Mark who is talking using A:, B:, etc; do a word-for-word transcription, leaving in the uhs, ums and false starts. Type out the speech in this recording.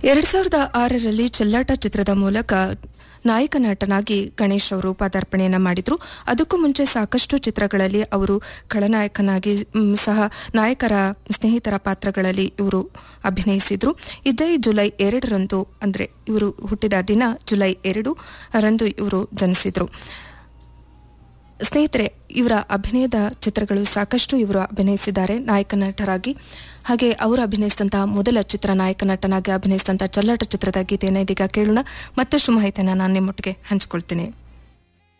A: ಎರಡ್ ಸಾವಿರದ ಆರರಲ್ಲಿ ಚೆಲ್ಲಾಟ ಚಿತ್ರದ ಮೂಲಕ ನಾಯಕ ನಟನಾಗಿ ಗಣೇಶ್ ಅವರು ಪಾದಾರ್ಪಣೆಯನ್ನ ಮಾಡಿದ್ರು. ಅದಕ್ಕೂ ಮುಂಚೆ ಸಾಕಷ್ಟು ಚಿತ್ರಗಳಲ್ಲಿ ಅವರು ಖಳನಾಯಕನಾಗಿ ಸಹ ನಾಯಕರ ಸ್ನೇಹಿತರ ಪಾತ್ರಗಳಲ್ಲಿ ಇವರು ಅಭಿನಯಿಸಿದ್ರು. ಇದೇ ಜುಲೈ ಎರಡರಂದು ಅಂದ್ರೆ ಇವರು ಹುಟ್ಟಿದ ದಿನ ಜುಲೈ ಎರಡು ರಂದು ಇವರು ಜನಿಸಿದ್ರು. ಸ್ನೇಹಿತರೆ, ಇವರ ಅಭಿನಯದ ಚಿತ್ರಗಳು ಸಾಕಷ್ಟು ಇವರು ಅಭಿನಯಿಸಿದ್ದಾರೆ ನಾಯಕ ನಟರಾಗಿ. ಹಾಗೆ ಅವರು ಅಭಿನಯಿಸಿದಂತಹ ಮೊದಲ ಚಿತ್ರ ನಾಯಕ ನಟನಾಗಿ ಅಭಿನಯಿಸಿದಂತಹ ಚೆಲ್ಲಾಟ ಚಿತ್ರದ ಗೀತೆಯನ್ನು ಇದೀಗ ಕೇಳೋಣ. ಮತ್ತಷ್ಟು ಮಾಹಿತಿಯನ್ನು ನಾನು ನಿಮ್ಮೊಟ್ಟಿಗೆ ಹಂಚಿಕೊಳ್ತೀನಿ.